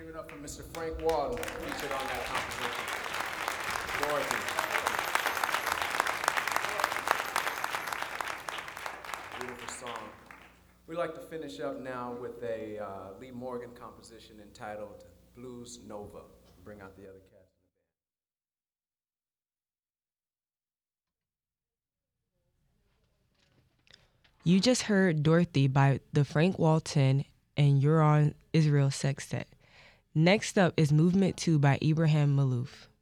Give it up for Mr. Frank Walden, featured on that composition. Dorothy. Beautiful song. We'd like to finish up now with a Lee Morgan composition entitled Blues Nova. Bring out the other cast. You just heard Dorothy by the Frank Walton and Euron Israel Sextet. Next up is Movement 2 by Ibrahim Malouf.